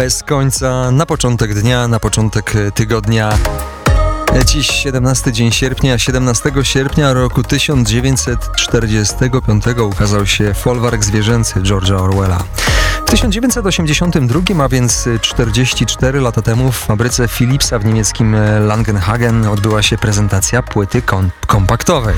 bez końca, na początek dnia, na początek tygodnia. Dziś 17 dzień sierpnia, 17 sierpnia roku 1945 ukazał się Folwark zwierzęcy George'a Orwella. W 1982, a więc 44 lata temu w fabryce Philipsa w niemieckim Langenhagen odbyła się prezentacja płyty kompaktowej.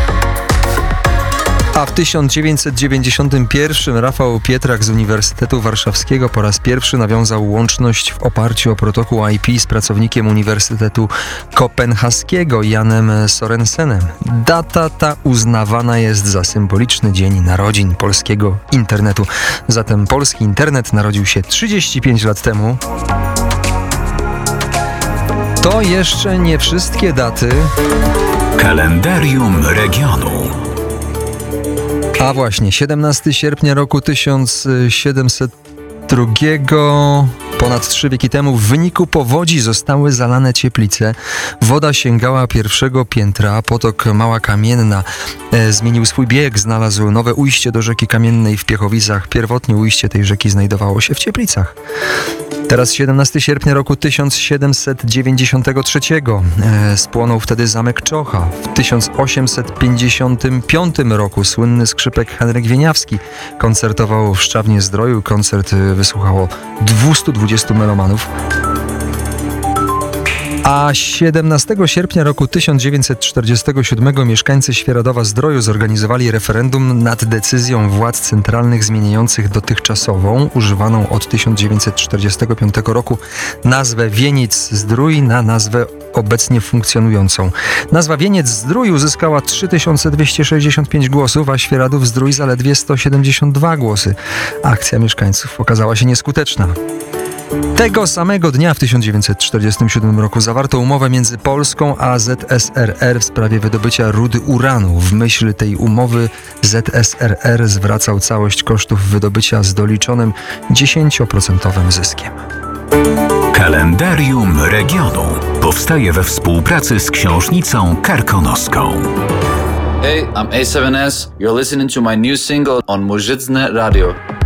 A w 1991 Rafał Pietrach z Uniwersytetu Warszawskiego po raz pierwszy nawiązał łączność w oparciu o protokół IP z pracownikiem Uniwersytetu Kopenhaskiego Janem Sorensenem. Data ta uznawana jest za symboliczny dzień narodzin polskiego internetu. Zatem polski internet narodził się 35 lat temu. To jeszcze nie wszystkie daty. Kalendarium regionu. A właśnie, 17 sierpnia roku 1702, ponad 3 wieki temu, w wyniku powodzi zostały zalane Cieplice. Woda sięgała pierwszego piętra, potok Mała Kamienna zmienił swój bieg, znalazł nowe ujście do rzeki Kamiennej w Piechowicach. Pierwotnie ujście tej rzeki znajdowało się w Cieplicach. Teraz 17 sierpnia roku 1793. Spłonął wtedy zamek Czocha. W 1855 roku słynny skrzypek Henryk Wieniawski koncertował w Szczawnie-Zdroju. Koncert wysłuchało 220 melomanów. A 17 sierpnia roku 1947 mieszkańcy Świeradowa-Zdroju zorganizowali referendum nad decyzją władz centralnych zmieniających dotychczasową, używaną od 1945 roku, nazwę Wieniec-Zdrój na nazwę obecnie funkcjonującą. Nazwa Wieniec-Zdrój uzyskała 3265 głosów, a Świeradów-Zdrój zaledwie 172 głosy. Akcja mieszkańców okazała się nieskuteczna. Tego samego dnia w 1947 roku zawarto umowę między Polską a ZSRR w sprawie wydobycia rudy uranu. W myśl tej umowy ZSRR zwracał całość kosztów wydobycia z doliczonym 10% zyskiem. Kalendarium regionu powstaje we współpracy z Książnicą Karkonoską. Hey, I'm A7S. You're listening to my new single on Muzyczne Radio.